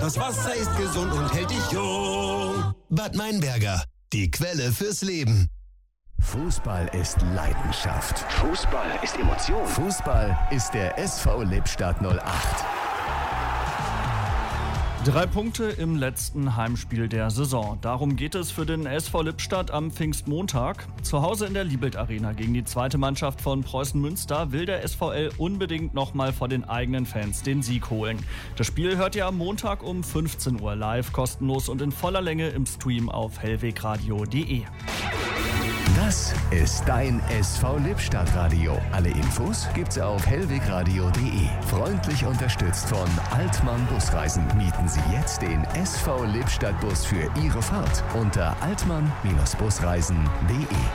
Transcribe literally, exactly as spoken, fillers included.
Das Wasser ist gesund und hält dich jung. Bad Meinberger, die Quelle fürs Leben. Fußball ist Leidenschaft. Fußball ist Emotion. Fußball ist der S V Lippstadt null acht. Drei Punkte im letzten Heimspiel der Saison. Darum geht es für den S V Lippstadt am Pfingstmontag. Zu Hause in der Liebelt Arena gegen die zweite Mannschaft von Preußen Münster will der S V L unbedingt nochmal vor den eigenen Fans den Sieg holen. Das Spiel hört ihr am Montag um fünfzehn Uhr live, kostenlos und in voller Länge im Stream auf hellwegradio punkt de. Das ist dein S V Lippstadt Radio. Alle Infos gibt's auf hellwegradio punkt de. Freundlich unterstützt von Altmann Busreisen. Mieten Sie jetzt den S V Lippstadt Bus für Ihre Fahrt unter altmann Busreisen punkt de.